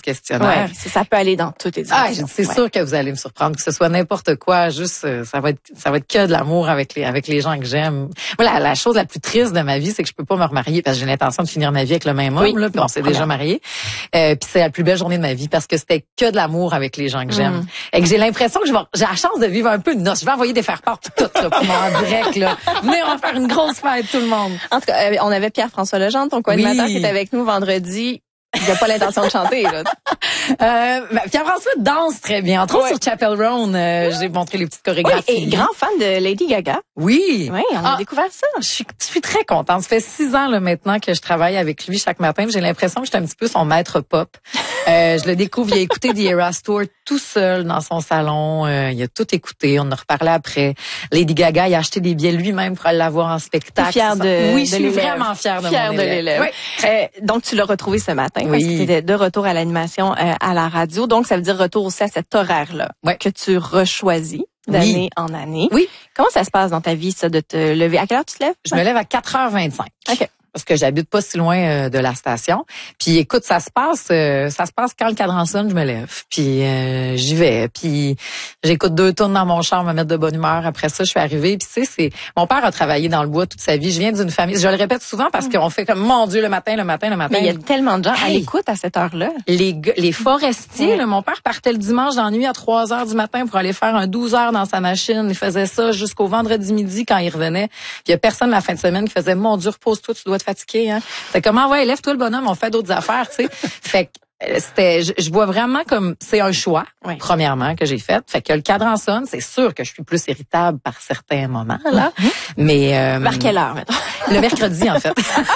questionnaire. Ouais, ça peut aller dans toutes les directions. C'est sûr que vous allez me surprendre, que ce soit n'importe quoi, juste ça va être que de l'amour avec les gens que j'aime. Moi, la chose la plus triste de ma vie, c'est que je peux pas me remarier parce que j'ai l'intention de finir ma vie avec le même homme, là, puis on s'est déjà mariés. Puis c'est la plus belle journée de ma vie parce que c'était que de l'amour avec les gens que j'aime. Et que j'ai l'impression que j'ai la chance de vivre un peu de noces. Je vais envoyer des faire-part tout là, pour mon direct là. Venez, on va faire une grosse fête tout le monde. En tout cas, on avait Pierre-François Legendre, ton co-animateur, qui était avec nous vendredi. Il n'a pas l'intention de chanter, là. Pierre-François danse très bien. Entre autres, sur Chapel Roan, j'ai montré les petites chorégraphies. Oui, et grand fan de Lady Gaga. Oui. Oui, on a découvert ça. Je suis très contente. Ça fait 6 ans, là, maintenant que je travaille avec lui chaque matin. J'ai l'impression que je suis un petit peu son maître pop. Je le découvre. Il a écouté The Eras Tour tout seul dans son salon. Il a tout écouté. On en a reparlé après. Lady Gaga, il a acheté des billets lui-même pour aller la voir en spectacle. Fière de Oui, je suis vraiment fière de mon élève. Oui. Donc, tu l'as retrouvé ce matin. Oui. Parce que tu étais de retour à l'animation à la radio. Donc, ça veut dire retour aussi à cet horaire-là que tu rechoisis d'année en année. Oui. Comment ça se passe dans ta vie, ça, de te lever? À quelle heure tu te lèves? Je me lève à 4h25. OK. Parce que j'habite pas si loin de la station. Puis écoute, ça se passe quand le cadran sonne, je me lève. Puis j'y vais. Puis j'écoute 2 tours dans mon char, me mettre de bonne humeur. Après ça, je suis arrivée. Puis tu sais, mon père a travaillé dans le bois toute sa vie. Je viens d'une famille. Je le répète souvent parce qu'on fait comme mon Dieu le matin. Mais il y a tellement de gens à l'écoute à cette heure-là. Les forestiers. Là, mon père partait le dimanche dans la nuit à 3h du matin pour aller faire un 12 heures dans sa machine. Il faisait ça jusqu'au vendredi midi quand il revenait. Puis il y a personne la fin de semaine qui faisait mon Dieu, repose-toi, tu dois être fatigué, hein. C'est comment, ouais, lève-toi le bonhomme, on fait d'autres affaires, tu sais. Fait que je vois vraiment comme c'est un choix, premièrement, que j'ai fait. Fait que le cadran sonne, c'est sûr que je suis plus irritable par certains moments, là. Mais vers quelle heure, maintenant? Le mercredi, en fait.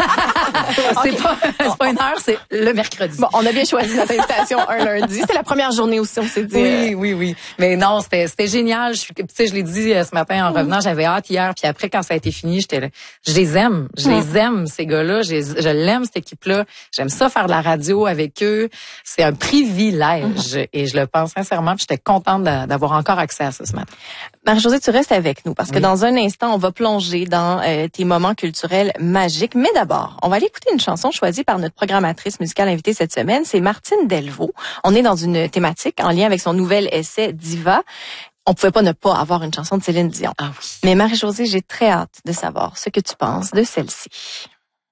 C'est pas une heure, c'est le mercredi. Bon, on a bien choisi notre invitation un lundi. C'était la première journée aussi, on s'est dit. Oui. Mais non, c'était génial. Tu sais, je l'ai dit ce matin en revenant, j'avais hâte hier, puis après, quand ça a été fini, j'étais là. Je les aime, ces gars-là. Je l'aime, cette équipe-là. J'aime ça faire de la radio avec eux. C'est un privilège et je le pense sincèrement. Puis j'étais contente d'avoir encore accès à ça ce matin. Marie-Josée, tu restes avec nous parce que dans un instant, on va plonger dans tes moments culturels magiques. Mais d'abord, on va aller écouter une chanson choisie par notre programmatrice musicale invitée cette semaine. C'est Martine Delvaux. On est dans une thématique en lien avec son nouvel essai Diva. On pouvait pas ne pas avoir une chanson de Céline Dion. Ah oui. Mais Marie-Josée, j'ai très hâte de savoir ce que tu penses de celle-ci.